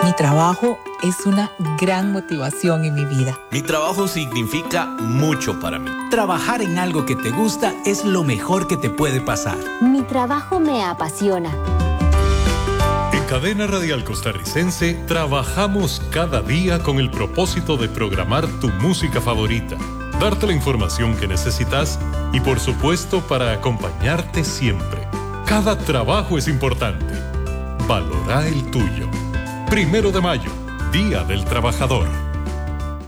Mi trabajo es una gran motivación en mi vida. Mi trabajo significa mucho para mí. Trabajar en algo que te gusta es lo mejor que te puede pasar. Mi trabajo me apasiona. En Cadena Radial Costarricense trabajamos cada día con el propósito de programar tu música favorita, darte la información que necesitas y por supuesto para acompañarte siempre. Cada trabajo es importante. Valora el tuyo. 1 de mayo, Día del Trabajador.